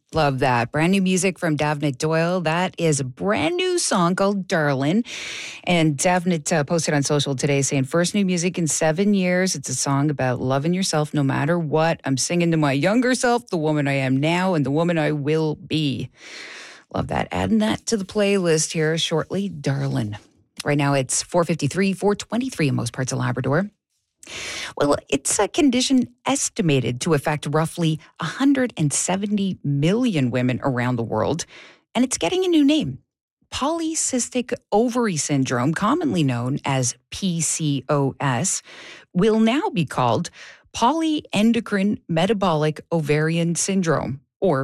Love that. Brand new music from Davnit Doyle. That is a brand new song called Darlin'. And Davnit posted on social today saying, first new music in 7 years. It's a song about loving yourself no matter what. I'm singing to my younger self, the woman I am now, and the woman I will be. Love that. Adding that to the playlist here shortly. Darlin'. Right now it's 4:53, 4:23 in most parts of Labrador. Well, it's a condition estimated to affect roughly 170 million women around the world, and it's getting a new name. Polycystic ovary syndrome, commonly known as PCOS, will now be called polyendocrine metabolic ovarian syndrome, or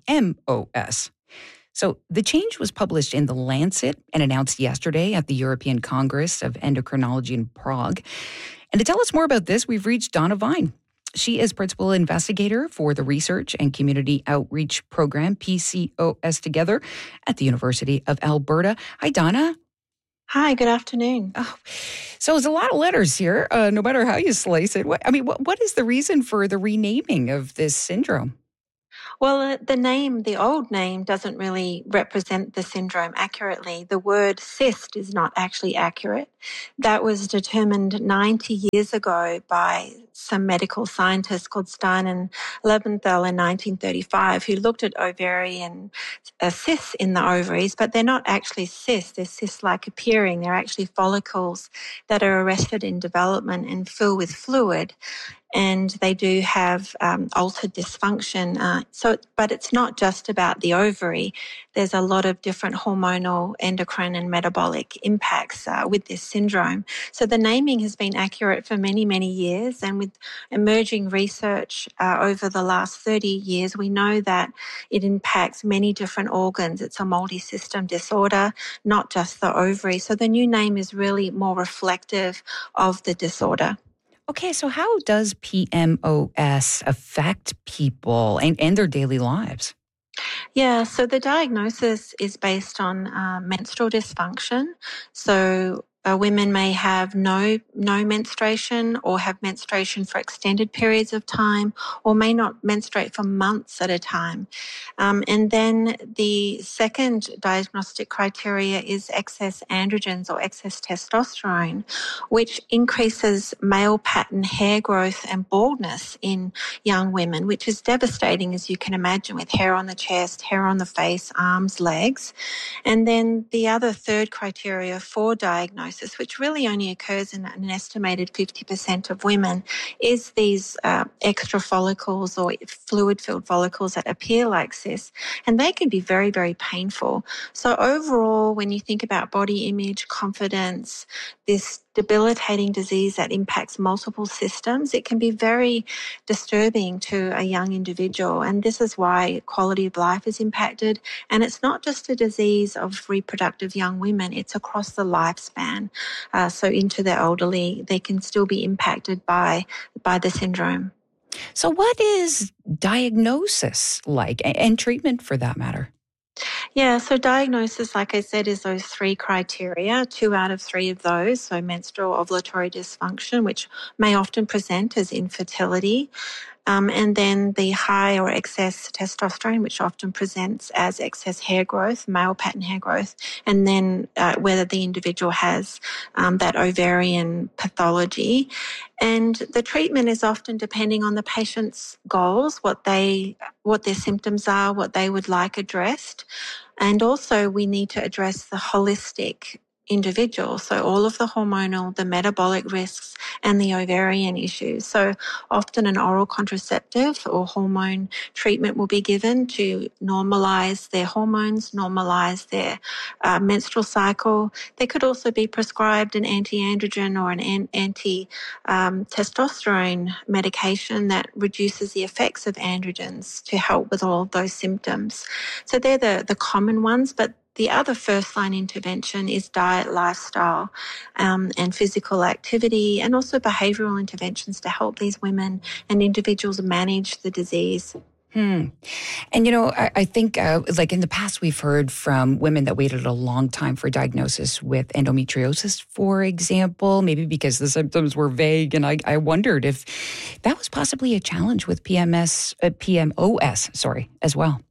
PMOS. So the change was published in The Lancet and announced yesterday at the European Congress of Endocrinology in Prague. And to tell us more about this, we've reached Donna Vine. She is principal investigator for the research and community outreach program PCOS Together at the University of Alberta. Hi, Donna. Hi, good afternoon. Oh, so there's a lot of letters here, no matter how you slice it. What is the reason for the renaming of this syndrome? Well, the old name doesn't really represent the syndrome accurately. The word cyst is not actually accurate. That was determined 90 years ago by some medical scientists called Stein and Lebenthal in 1935, who looked at ovarian cysts in the ovaries, but they're not actually cysts. They're cyst-like appearing. They're actually follicles that are arrested in development and fill with fluid. And they do have altered dysfunction. But it's not just about the ovary. There's a lot of different hormonal, endocrine, and metabolic impacts with this syndrome. So the naming has been accurate for many, many years. And with emerging research over the last 30 years, we know that it impacts many different organs. It's a multi-system disorder, not just the ovary. So the new name is really more reflective of the disorder. Okay, so how does PMOS affect people and their daily lives? Yeah, so the diagnosis is based on menstrual dysfunction. So women may have no menstruation or have menstruation for extended periods of time or may not menstruate for months at a time. And then the second diagnostic criteria is excess androgens or excess testosterone, which increases male pattern hair growth and baldness in young women, which is devastating, as you can imagine, with hair on the chest, hair on the face, arms, legs. And then the other third criteria for diagnosis, which really only occurs in an estimated 50% of women, is these extra follicles or fluid-filled follicles that appear like cysts, and they can be very, very painful. So overall, when you think about body image, confidence, this debilitating disease that impacts multiple systems, it can be very disturbing to a young individual. And this is why quality of life is impacted. And it's not just a disease of reproductive young women, it's across the lifespan. So into the elderly, they can still be impacted by the syndrome. So what is diagnosis like and treatment for that matter? Yeah, so diagnosis, like I said, is those three criteria, 2 out of 3 of those. So menstrual ovulatory dysfunction, which may often present as infertility. And then the high or excess testosterone, which often presents as excess hair growth, male pattern hair growth, and then whether the individual has that ovarian pathology. And the treatment is often depending on the patient's goals, what their symptoms are, what they would like addressed. And also we need to address the holistic individual. So all of the hormonal, the metabolic risks, and the ovarian issues. So often an oral contraceptive or hormone treatment will be given to normalize their hormones, normalize their menstrual cycle. They could also be prescribed an anti-androgen or an anti-testosterone medication that reduces the effects of androgens to help with all of those symptoms. So they're the common ones, but the other first-line intervention is diet, lifestyle, and physical activity, and also behavioural interventions to help these women and individuals manage the disease. And, I think like in the past, we've heard from women that waited a long time for diagnosis with endometriosis, for example, maybe because the symptoms were vague. And I wondered if that was possibly a challenge with PMOS, as well.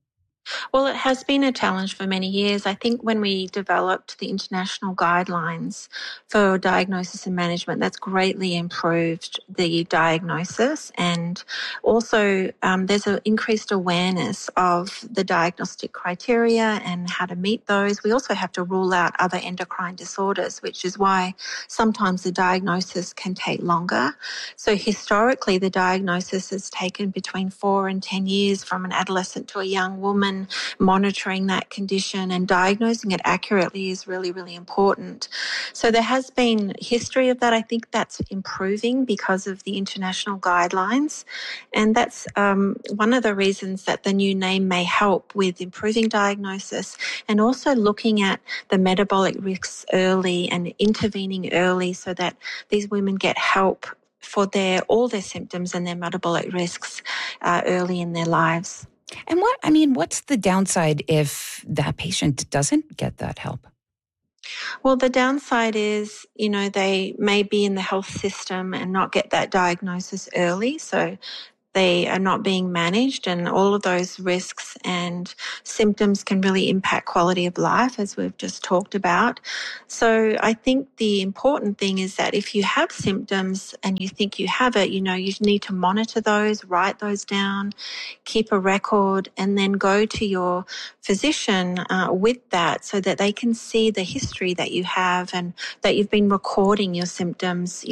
Well, it has been a challenge for many years. I think when we developed the international guidelines for diagnosis and management, that's greatly improved the diagnosis. And also, there's an increased awareness of the diagnostic criteria and how to meet those. We also have to rule out other endocrine disorders, which is why sometimes the diagnosis can take longer. So historically, the diagnosis has taken between 4 and 10 years from an adolescent to a young woman. Monitoring that condition and diagnosing it accurately is really, really important. So there has been history of that. I think that's improving because of the international guidelines. And that's one of the reasons that the new name may help with improving diagnosis and also looking at the metabolic risks early and intervening early so that these women get help for all their symptoms and their metabolic risks early in their lives. And what's the downside if that patient doesn't get that help? Well, the downside is, they may be in the health system and not get that diagnosis early. So they are not being managed, and all of those risks and symptoms can really impact quality of life, as we've just talked about. So I think the important thing is that if you have symptoms and you think you have it, you need to monitor those, write those down, keep a record, and then go to your physician with that so that they can see the history that you have and that you've been recording your symptoms,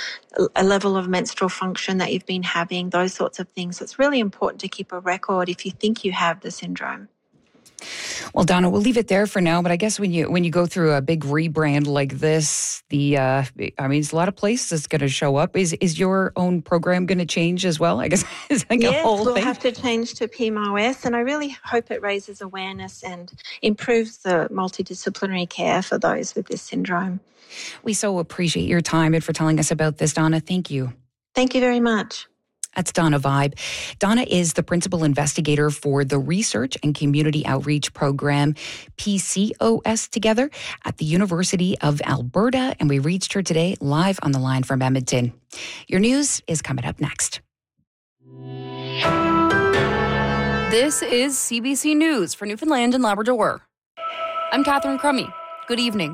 a level of menstrual function that you've been having, those sorts of things. So it's really important to keep a record if you think you have the syndrome. Well, Donna, we'll leave it there for now. But I guess when you go through a big rebrand like this, it's a lot of places going to show up. Is your own program going to change as well? I guess it's like a whole thing. We'll have to change to PEMOS, and I really hope it raises awareness and improves the multidisciplinary care for those with this syndrome. We so appreciate your time and for telling us about this, Donna. Thank you. Thank you very much. That's Donna Vibe. Donna is the principal investigator for the Research and Community Outreach Program, PCOS Together, at the University of Alberta. And we reached her today live on the line from Edmonton. Your news is coming up next. This is CBC News for Newfoundland and Labrador. I'm Catherine Crummy. Good evening.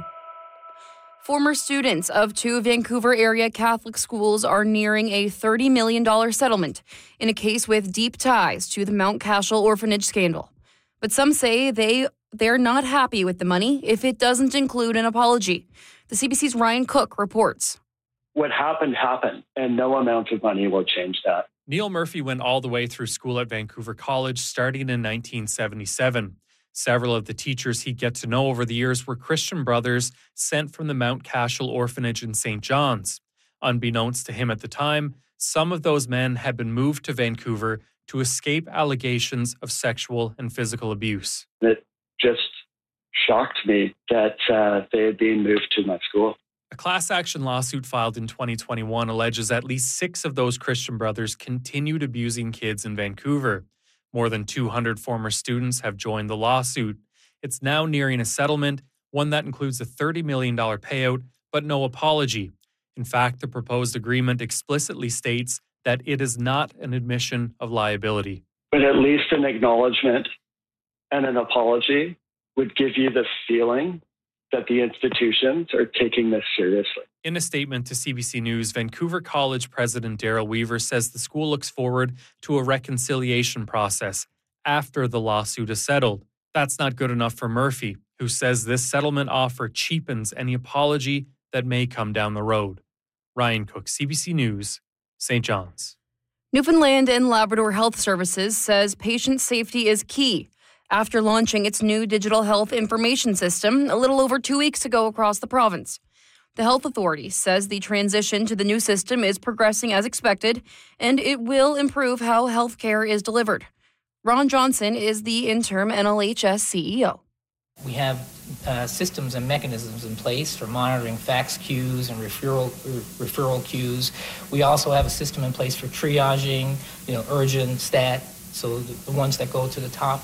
Former students of 2 Vancouver area Catholic schools are nearing a $30 million settlement in a case with deep ties to the Mount Cashel orphanage scandal. But some say they're not happy with the money if it doesn't include an apology. The CBC's Ryan Cook reports. What happened, and no amount of money will change that. Neil Murphy went all the way through school at Vancouver College starting in 1977. Several of the teachers he'd get to know over the years were Christian brothers sent from the Mount Cashel orphanage in St. John's. Unbeknownst to him at the time, some of those men had been moved to Vancouver to escape allegations of sexual and physical abuse. It just shocked me that they had been moved to my school. A class action lawsuit filed in 2021 alleges at least 6 of those Christian brothers continued abusing kids in Vancouver. More than 200 former students have joined the lawsuit. It's now nearing a settlement, one that includes a $30 million payout, but no apology. In fact, the proposed agreement explicitly states that it is not an admission of liability. But at least an acknowledgement and an apology would give you the feeling that the institutions are taking this seriously. In a statement to CBC News, Vancouver College President Daryl Weaver says the school looks forward to a reconciliation process after the lawsuit is settled. That's not good enough for Murphy, who says this settlement offer cheapens any apology that may come down the road. Ryan Cook, CBC News, St. John's. Newfoundland and Labrador Health Services says patient safety is key after launching its new digital health information system a little over 2 weeks ago across the province. The health authority says the transition to the new system is progressing as expected, and it will improve how healthcare is delivered. Ron Johnson is the interim NLHS CEO. We have systems and mechanisms in place for monitoring fax queues and referral queues. We also have a system in place for triaging, urgent, stat, so the ones that go to the top.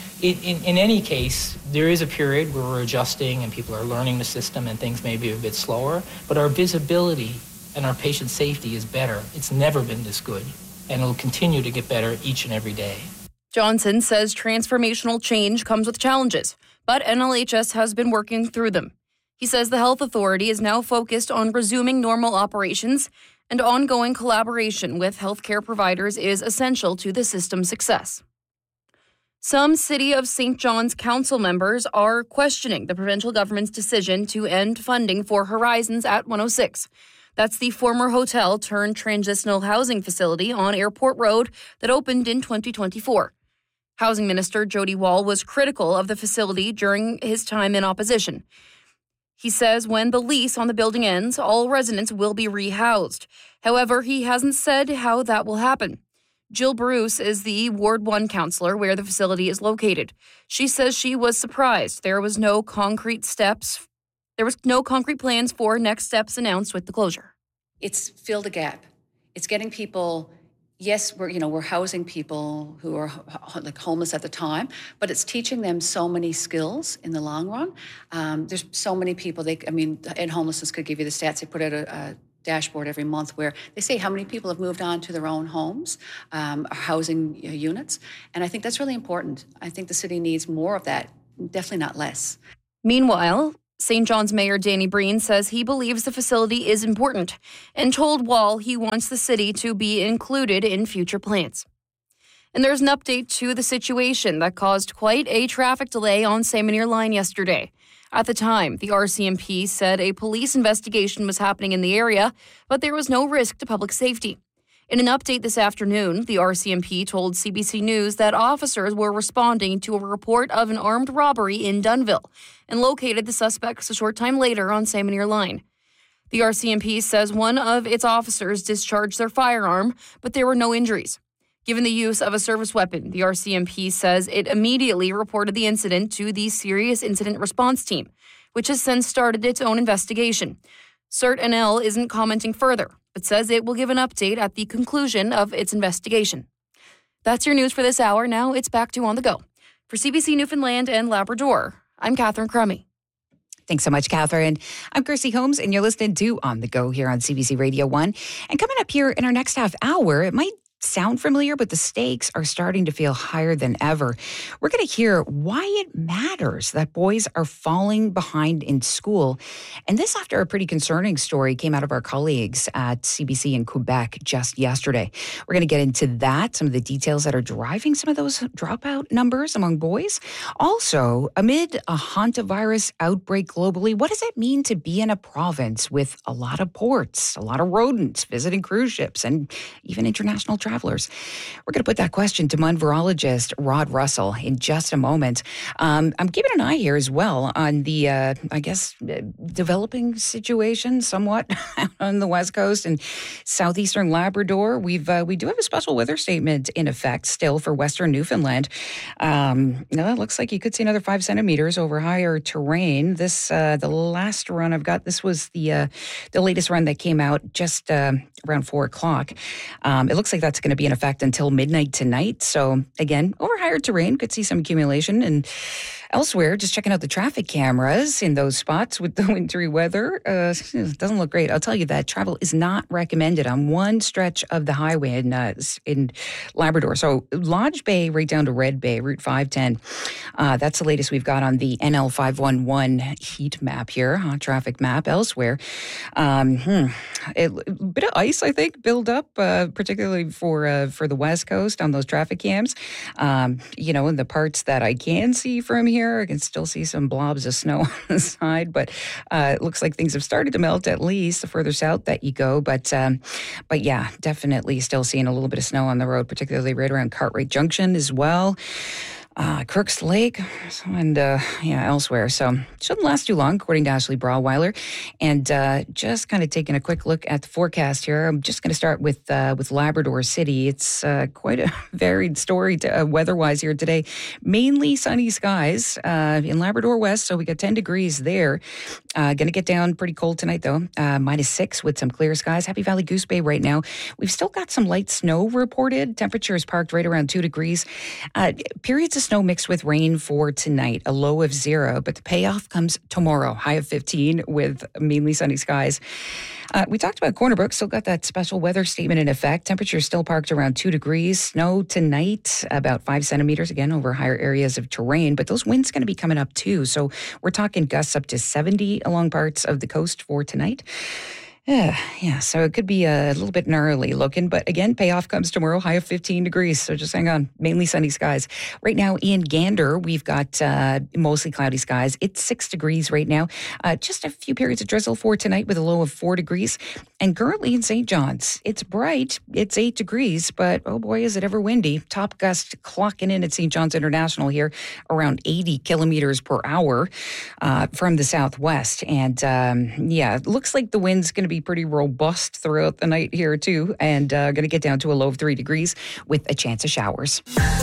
In any case, there is a period where we're adjusting and people are learning the system and things may be a bit slower, but our visibility and our patient safety is better. It's never been this good, and it'll continue to get better each and every day. Johnson says transformational change comes with challenges, but NLHS has been working through them. He says the health authority is now focused on resuming normal operations, and ongoing collaboration with healthcare providers is essential to the system's success. Some City of St. John's council members are questioning the provincial government's decision to end funding for Horizons at 106. That's the former hotel turned transitional housing facility on Airport Road that opened in 2024. Housing Minister Jody Wall was critical of the facility during his time in opposition. He says when the lease on the building ends, all residents will be rehoused. However, he hasn't said how that will happen. Jill Bruce is the Ward 1 councillor where the facility is located. She says she was surprised there was no concrete plans for next steps announced with the closure. It's filled a gap. It's getting people. Yes, we're housing people who are like homeless at the time, but it's teaching them so many skills in the long run. There's so many people. In homelessness could give you the stats. They put out a dashboard every month where they say how many people have moved on to their own homes, housing units, and I think that's really important. I think the city needs more of that, definitely not less. Meanwhile, St. John's Mayor Danny Breen says he believes the facility is important and told Wall he wants the city to be included in future plans. And there's an update to the situation that caused quite a traffic delay on Salmon Line yesterday. At the time, the RCMP said a police investigation was happening in the area, but there was no risk to public safety. In an update this afternoon, the RCMP told CBC News that officers were responding to a report of an armed robbery in Dunnville and located the suspects a short time later on Salmon Line. The RCMP says one of its officers discharged their firearm, but there were no injuries. Given the use of a service weapon, the RCMP says it immediately reported the incident to the Serious Incident Response Team, which has since started its own investigation. CERT-NL isn't commenting further, but says it will give an update at the conclusion of its investigation. That's your news for this hour. Now it's back to On the Go. For CBC Newfoundland and Labrador, I'm Catherine Crummy. Thanks so much, Catherine. I'm Kirsty Holmes, and you're listening to On the Go here on CBC Radio 1. And coming up here in our next half hour, it might sound familiar, but the stakes are starting to feel higher than ever. We're going to hear why it matters that boys are falling behind in school. And this after a pretty concerning story came out of our colleagues at CBC in Quebec just yesterday. We're going to get into that, some of the details that are driving some of those dropout numbers among boys. Also, amid a hantavirus outbreak globally, what does it mean to be in a province with a lot of ports, a lot of rodents visiting cruise ships, and even international travelers? We're going to put that question to MUN virologist Rod Russell in just a moment. I'm keeping an eye here as well on the, developing situation somewhat on the West Coast and southeastern Labrador. We do have a special weather statement in effect still for western Newfoundland. It looks like you could see another 5 centimeters over higher terrain. This the last run I've got. This was the latest run that came out just around 4 o'clock. It looks like that's going to be in effect until midnight tonight. So again, over higher terrain, could see some accumulation. And elsewhere, just checking out the traffic cameras in those spots with the wintry weather. It doesn't look great. I'll tell you that travel is not recommended on one stretch of the highway in Labrador. So Lodge Bay right down to Red Bay, Route 510. That's the latest we've got on the NL 511 heat map here, traffic map. Elsewhere, a bit of ice, I think, build up, particularly for the West Coast on those traffic cams. In the parts that I can see from here, I can still see some blobs of snow on the side, but it looks like things have started to melt at least the further south that you go. But yeah, definitely still seeing a little bit of snow on the road, particularly right around Cartwright Junction as well. Crooks Lake and elsewhere. So shouldn't last too long, according to Ashley Brawweiler. And just kind of taking a quick look at the forecast here. I'm just going to start with Labrador City. It's quite a varied story weather-wise here today. Mainly sunny skies in Labrador West, so we got 10 degrees there. Going to get down pretty cold tonight, though. -6 with some clear skies. Happy Valley Goose Bay right now. We've still got some light snow reported. Temperatures parked right around 2 degrees. Periods of snow mixed with rain for tonight, a low of 0, but the payoff comes tomorrow, high of 15 with mainly sunny skies. We talked about Corner Brook, still got that special weather statement in effect. Temperature still parked around 2 degrees. Snow tonight, about 5 centimeters, again, over higher areas of terrain. But those winds going to be coming up too. So we're talking gusts up to 70 along parts of the coast for tonight. Yeah, so it could be a little bit gnarly looking, but again, payoff comes tomorrow, high of 15 degrees, so just hang on, mainly sunny skies. Right now in Gander, we've got mostly cloudy skies. It's 6 degrees right now, just a few periods of drizzle for tonight with a low of 4 degrees. And currently in St. John's, it's bright, it's 8 degrees, but oh boy, is it ever windy. Top gust clocking in at St. John's International here around 80 kilometers per hour from the southwest. And yeah, it looks like the wind's going to be pretty robust throughout the night here too, and going to get down to a low of 3 degrees with a chance of showers.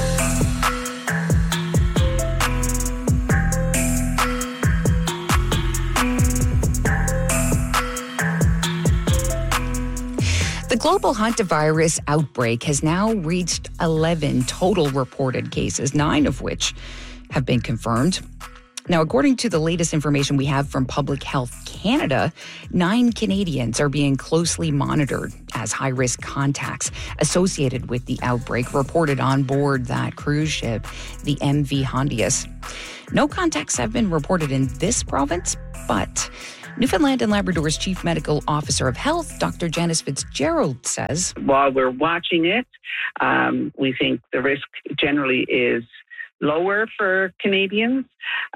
The global hantavirus outbreak has now reached 11 total reported cases, 9 of which have been confirmed. Now, according to the latest information we have from Public Health Canada, 9 Canadians are being closely monitored as high-risk contacts associated with the outbreak reported on board that cruise ship, the MV Hondius. No contacts have been reported in this province, but Newfoundland and Labrador's Chief Medical Officer of Health, Dr. Janice Fitzgerald, says, while we're watching it, we think the risk generally is lower for Canadians.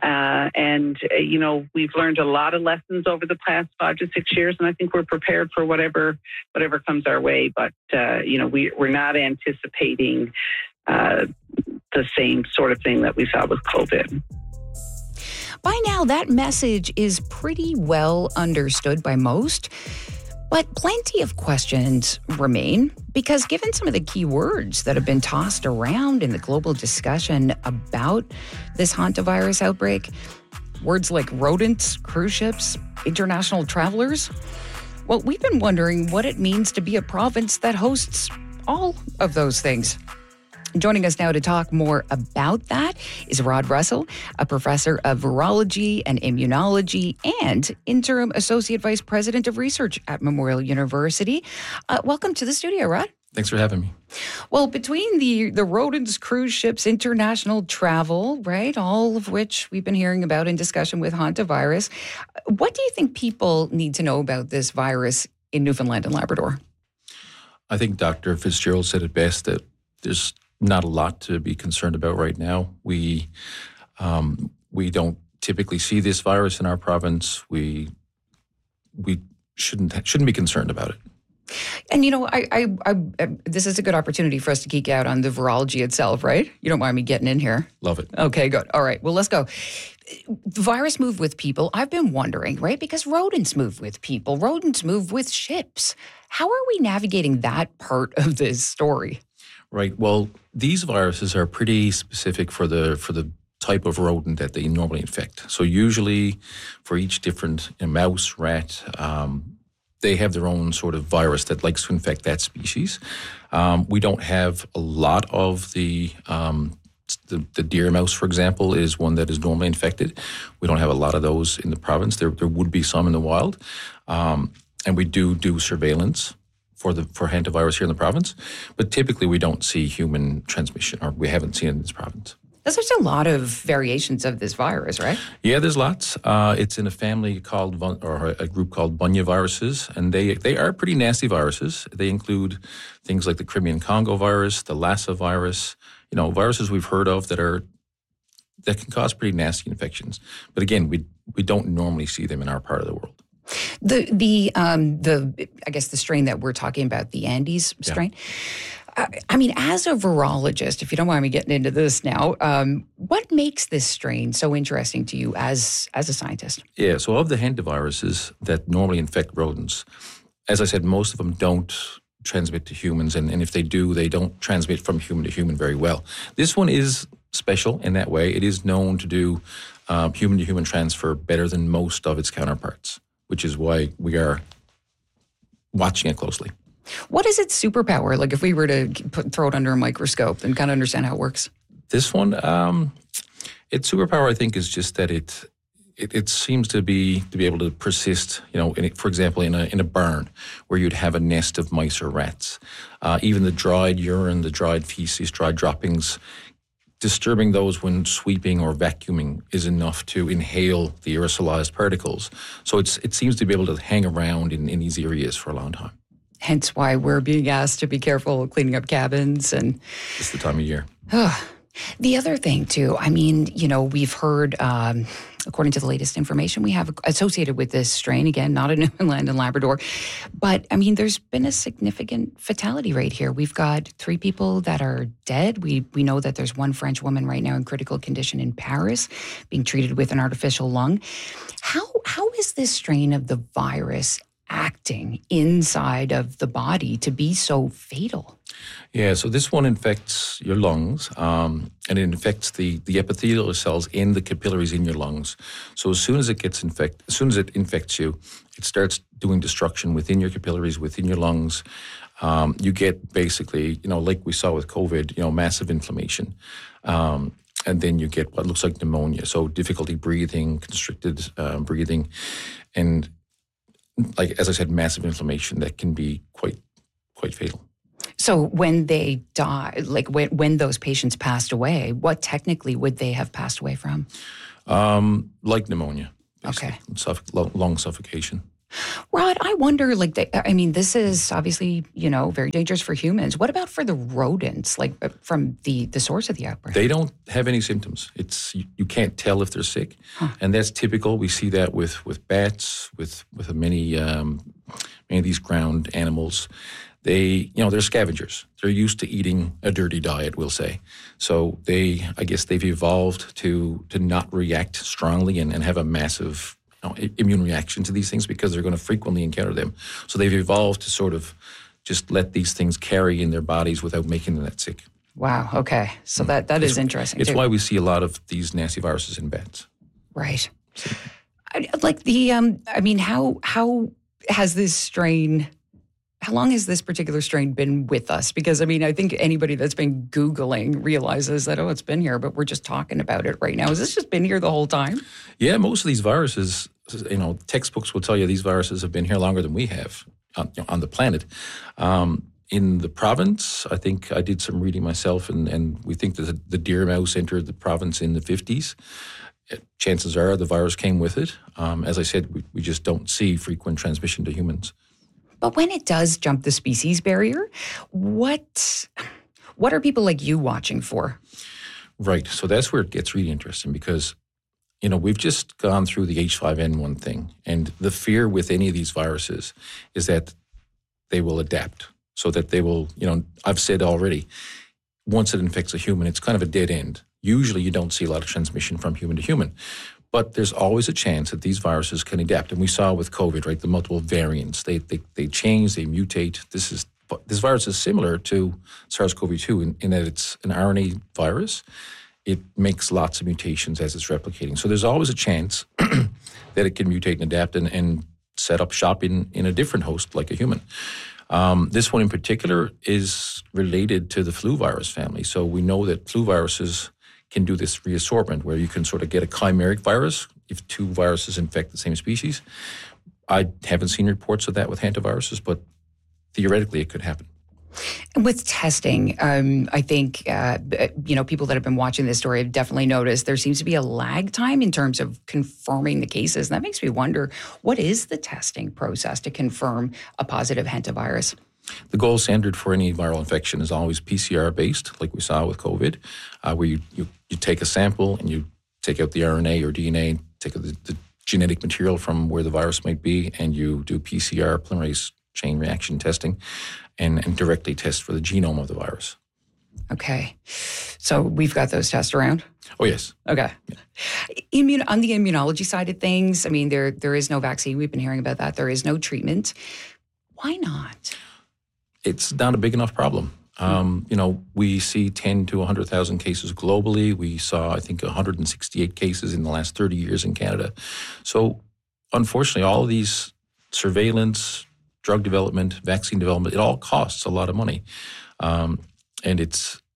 We've learned a lot of lessons over the past 5 to 6 years, and I think we're prepared for whatever comes our way. But, we're not anticipating the same sort of thing that we saw with COVID. By now, that message is pretty well understood by most. But plenty of questions remain because given some of the key words that have been tossed around in the global discussion about this hantavirus outbreak, words like rodents, cruise ships, international travelers, well, we've been wondering what it means to be a province that hosts all of those things. Joining us now to talk more about that is Rod Russell, a professor of virology and immunology and interim associate vice president of research at Memorial University. Welcome to the studio, Rod. Thanks for having me. Well, between the rodents, cruise ships, international travel, right, all of which we've been hearing about in discussion with hantavirus, what do you think people need to know about this virus in Newfoundland and Labrador? I think Dr. Fitzgerald said it best, that there's not a lot to be concerned about right now. We don't typically see this virus in our province. We shouldn't be concerned about it. And I this is a good opportunity for us to geek out on the virology itself, right? You don't mind me getting in here? Love it. Okay, good. All right, well, let's go. The virus move with people. I've been wondering, right? Because rodents move with people. Rodents move with ships. How are we navigating that part of this story? Right. Well, these viruses are pretty specific for the type of rodent that they normally infect. So usually for each different mouse, rat, they have their own sort of virus that likes to infect that species. We don't have a lot of the deer mouse, for example, is one that is normally infected. We don't have a lot of those in the province. There would be some in the wild. And we do surveillance for hantavirus here in the province, but typically we don't see human transmission, or we haven't seen it in this province. There's a lot of variations of this virus, right? Yeah, there's lots. It's in a family called, or a group called Bunya viruses, and they are pretty nasty viruses. They include things like the Crimean Congo virus, the Lassa virus, viruses we've heard of that can cause pretty nasty infections. But again, we don't normally see them in our part of the world. The I guess the strain that we're talking about, the Andes strain. Yeah. I mean, as a virologist, if you don't mind me getting into this now, what makes this strain so interesting to you as a scientist? Yeah, so of the hantaviruses that normally infect rodents, as I said, most of them don't transmit to humans, and if they do, they don't transmit from human to human very well. This one is special in that way. It is known to do human to human transfer better than most of its counterparts, which is why we are watching it closely. What is its superpower? Like if we were to throw it under a microscope and kind of understand how it works? This one, its superpower, I think, is just that it seems to be able to persist. For example, in a barn where you'd have a nest of mice or rats, even the dried urine, the dried feces, dried droppings, disturbing those when sweeping or vacuuming is enough to inhale the aerosolized particles. So it seems to be able to hang around in these areas for a long time. Hence why we're being asked to be careful cleaning up cabins. And it's the time of year. The other thing, too, we've heard, according to the latest information we have associated with this strain, again, not in Newfoundland and Labrador, but, there's been a significant fatality rate here. We've got 3 people that are dead. We know that there's one French woman right now in critical condition in Paris being treated with an artificial lung. How is this strain of the virus acting inside of the body to be so fatal? Yeah, so this one infects your lungs, and it infects the epithelial cells in the capillaries in your lungs. So as soon as it infects you, it starts doing destruction within your capillaries, within your lungs. You get basically, like we saw with COVID, massive inflammation. And then you get what looks like pneumonia, so difficulty breathing, constricted breathing, and like, as I said, massive inflammation that can be quite fatal. So when they die, like when those patients passed away, what technically would they have passed away from? Like pneumonia. Basically. Okay. Lung suffocation. Rod, I wonder, this is obviously, very dangerous for humans. What about for the rodents, from the source of the outbreak? They don't have any symptoms. You can't tell if they're sick. And that's typical. We see that with bats, with many of these ground animals. They're scavengers. They're used to eating a dirty diet, we'll say. So I guess they've evolved to not react strongly and have a massive immune reaction to these things because they're going to frequently encounter them. So they've evolved to sort of just let these things carry in their bodies without making them that sick. Wow. Okay. So that is interesting. It's why we see a lot of these nasty viruses in bats. Right. How has this strain? How long has this particular strain been with us? Because, I think anybody that's been Googling realizes that, it's been here, but we're just talking about it right now. Has this just been here the whole time? Yeah, most of these viruses, textbooks will tell you these viruses have been here longer than we have on the planet. In the province, I think I did some reading myself, and we think that the deer mouse entered the province in the 50s. Chances are the virus came with it. As I said, we just don't see frequent transmission to humans. But when it does jump the species barrier, what are people like you watching for? Right. So that's where it gets really interesting because, we've just gone through the H5N1 thing. And the fear with any of these viruses is that they will adapt. So that they will, I've said already, once it infects a human, it's kind of a dead end. Usually you don't see a lot of transmission from human to human. But there's always a chance that these viruses can adapt. And we saw with COVID, right, the multiple variants. They change, they mutate. This virus is similar to SARS-CoV-2 in that it's an RNA virus. It makes lots of mutations as it's replicating. So there's always a chance that it can mutate and adapt and set up shop in a different host like a human. This one in particular is related to the flu virus family. So we know that flu viruses can do this reassortment where you can sort of get a chimeric virus if 2 viruses infect the same species. I haven't seen reports of that with hantaviruses, but theoretically it could happen. With testing, I think, people that have been watching this story have definitely noticed there seems to be a lag time in terms of confirming the cases. And that makes me wonder, what is the testing process to confirm a positive hantavirus? The gold standard for any viral infection is always PCR-based, like we saw with COVID, where you take a sample and you take out the RNA or DNA, take out the genetic material from where the virus might be, and you do PCR, polymerase chain reaction testing, and directly test for the genome of the virus. Okay. So we've got those tests around? Oh, yes. Okay. Yeah. On the immunology side of things, there is no vaccine. We've been hearing about that. There is no treatment. Why not? It's not a big enough problem. We see 10 to 100,000 cases globally. We saw, I think, 168 cases in the last 30 years in Canada. So, unfortunately, all of these surveillance, drug development, vaccine development, it all costs a lot of money. And it's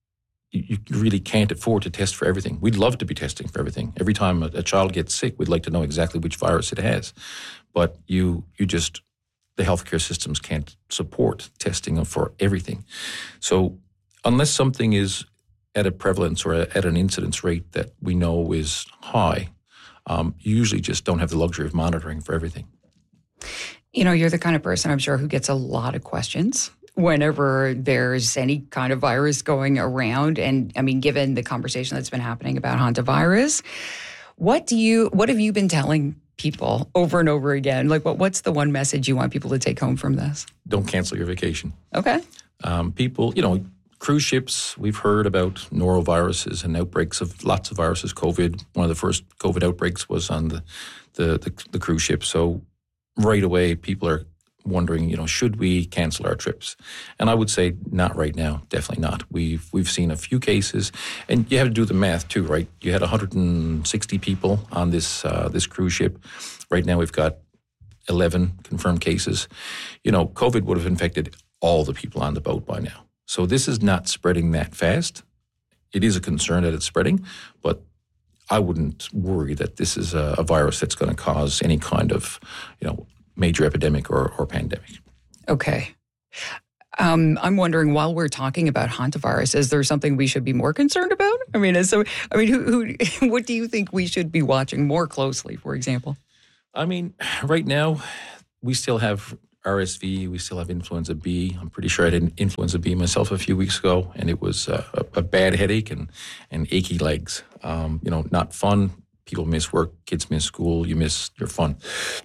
you really can't afford to test for everything. We'd love to be testing for everything. Every time a child gets sick, we'd like to know exactly which virus it has. But the healthcare systems can't support testing for everything. So unless something is at a prevalence or at an incidence rate that we know is high, you usually just don't have the luxury of monitoring for everything. You know, you're the kind of person, I'm sure, who gets a lot of questions whenever there's any kind of virus going around. And I mean, given the conversation that's been happening about hantavirus, what have you been telling people over and over again? Like, what's the one message you want people to take home from this? Don't cancel your vacation. Okay. People, cruise ships, we've heard about noroviruses and outbreaks of lots of viruses. COVID, one of the first COVID outbreaks was on the cruise ship. So right away, people are wondering, should we cancel our trips? And I would say not right now, definitely not. We've seen a few cases, and you have to do the math too, right? You had 160 people on this cruise ship. Right now we've got 11 confirmed cases. COVID would have infected all the people on the boat by now. So this is not spreading that fast. It is a concern that it's spreading, but I wouldn't worry that this is a virus that's going to cause any kind of, major epidemic or pandemic. Okay. I'm wondering, while we're talking about hantavirus, is there something we should be more concerned about? What do you think we should be watching more closely, for example? Right now, we still have RSV, we still have influenza B. I'm pretty sure I had influenza B myself a few weeks ago, and it was a bad headache and achy legs. Not fun. People miss work, kids miss school, you miss your fun.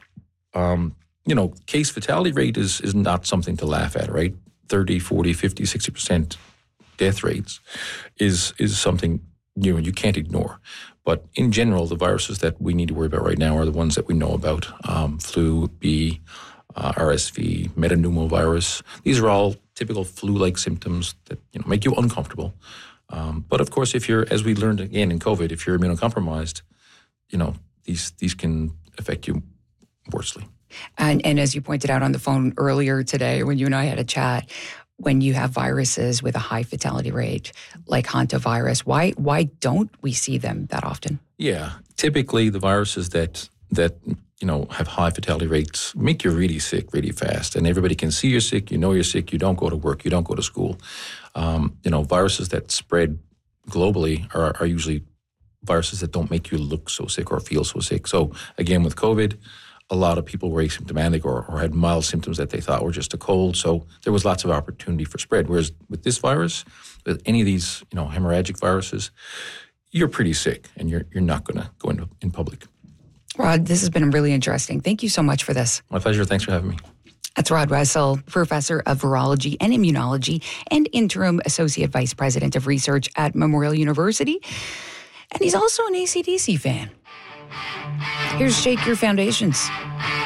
Case fatality rate is not something to laugh at, right? 30, 40, 50, 60% death rates is something you can't ignore. But in general, the viruses that we need to worry about right now are the ones that we know about. Flu B, RSV, metapneumovirus. These are all typical flu-like symptoms that make you uncomfortable. But of course, if you're, as we learned again in COVID, if you're immunocompromised, these can affect you worsely. And as you pointed out on the phone earlier today, when you and I had a chat, when you have viruses with a high fatality rate, like hantavirus, why don't we see them that often? Yeah, typically the viruses that have high fatality rates make you really sick really fast, and everybody can see you're sick. You're sick. You don't go to work. You don't go to school. Viruses that spread globally are usually viruses that don't make you look so sick or feel so sick. So again, with COVID, a lot of people were asymptomatic or had mild symptoms that they thought were just a cold. So there was lots of opportunity for spread. Whereas with this virus, with any of these, hemorrhagic viruses, you're pretty sick and you're not going to go in public. Rod, this has been really interesting. Thank you so much for this. My pleasure. Thanks for having me. That's Rod Wessel, Professor of Virology and Immunology and Interim Associate Vice President of Research at Memorial University. And he's also an AC/DC fan. Here's Shake Your Foundations.